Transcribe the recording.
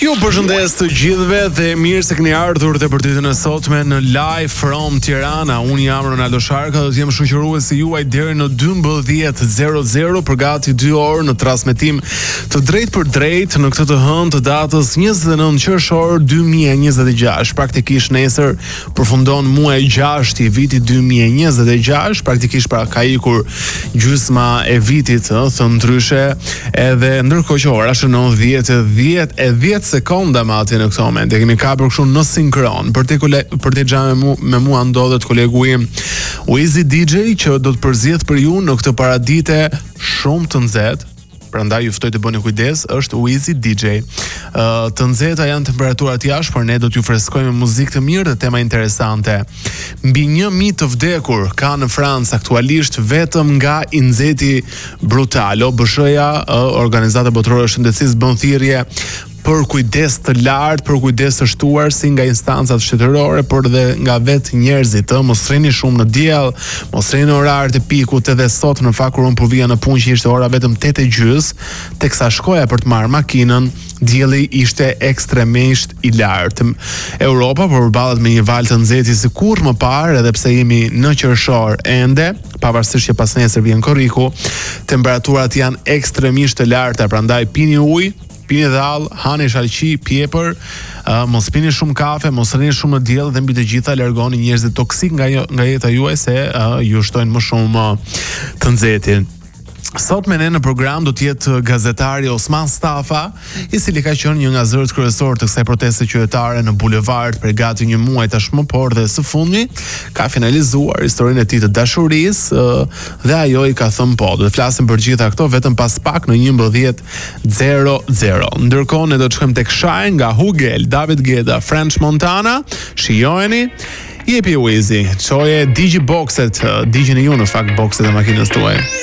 Ju përshëndes të gjithëve dhe mirë se keni ardhur te përdytën e sotme në Live from Tirana. Unë jam Ronaldo Sharka, do të jem shoqëruesi juaj deri në 12:00 për gati 2 orë në transmetim të drejtë për drejtë në këtë të hënë të datës 29 qershor 2026. Praktikisht nesër përfundon muaji 6 i vitit 2026, praktikisht pra ka ikur gjysma e vitit, thënë ndryshe, edhe ndërkohë që ora shënon 10 sekonda më atje në këtë moment. E kemi kapur kështu në sinkron. Për të xhamë me mua ndodhet kolegu im Wizy DJ që do të përzjedh për ju në këtë paradite shumë të nxehtë. Prandaj ju ftoj të bëni kujdes, është Wizy DJ. Të nxehta janë temperaturat jashtë, por ne do t'ju freskojmë muzikë të mirë dhe tema interesante. Mbi 1.000 të vdekur ka në Francë aktualisht vetëm nga i nxehti brutal. OBSH-ja, Organizata Botërore e Shëndetësisë, bën thirrje për kujdes të lartë, për kujdes të shtuar si nga instancat shtetërore, por dhe nga vetë njerëzit, mos rrini shumë në diell, mos rrini në orarët e pikut. Edhe sot në fakt kur unë po vija në punë që ishte ora vetëm 8:30, teksa shkoja për të marrë makinën, dielli ishte ekstremisht i lartë. Europa po përballet me një valë të nxehtë si kurrë më parë, edhe pse jemi në qershor ende, pavarësisht që pas nesër vjen korriku, temperaturat janë ekstremisht të larta, prandaj pini ujë, pini dhall, hani shalqi, pjepër, mos pini shumë kafe, mos rrini shumë në diell dhe mbi të gjitha largoni njerëzit toksik nga jeta juaj se ju shtojnë më shumë të nxehtin. Sot me ne në program do t'jetë gazetari Osman Stafa, i cili ka qenë një nga zërat kryesorë të kësaj proteste qytetare në bulevard për gati një muaj tashmë, por dhe së fundmi ka finalizuar historinë e tij të dashurisë dhe ajo i ka thënë po. Do të flasim për gjitha këto vetëm pas pak në 11:00. Ndërkohë ne do të shkojmë tek Shine nga Hugel, David Guetta, French Montana. Shijojeni. Jepi Wizy, çoje Digiboxet, digjin e ju në fakt boxet e makinës tuaj.